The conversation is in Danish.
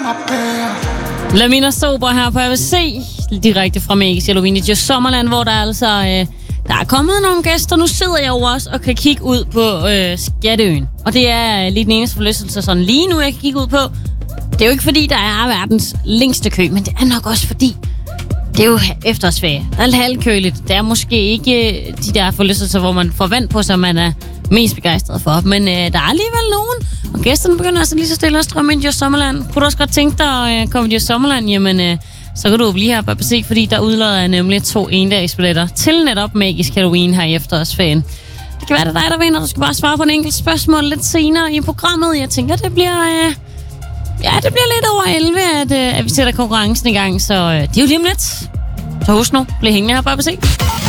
Lamina Sober her på ABC, direkte fra Magisk Halloween i Sommerland, hvor der altså der er kommet nogle gæster. Nu sidder jeg jo også og kan kigge ud på Skatteøen. Og det er lige den eneste forlystelse sådan lige nu, jeg kan kigge ud på. Det er jo ikke fordi, der er verdens længste kø, men det er nok også fordi, det er jo efterårsferie. Der er halvkøligt. Det er måske ikke de der forlystelser, hvor man får vand på, som man er mest begejstret for. Men der er alligevel nogen. Og gæsterne begynder altså lige så stille at strømme ind i Sommerland. Kunne du også godt tænke dig at komme i Sommerland? Jamen, så kan du blive her på ABC, fordi der udlader jeg nemlig 2 endagsbilletter til netop Magisk Halloween her i efterårsferien. Det kan være, det er dig, der vinder. Du skal bare svare på en enkelt spørgsmål lidt senere i programmet. Jeg tænker, det bliver... det bliver lidt over 11, at vi sætter konkurrencen i gang, så det er jo lige om lidt. Så husk nu, bliv hængende her på ABC.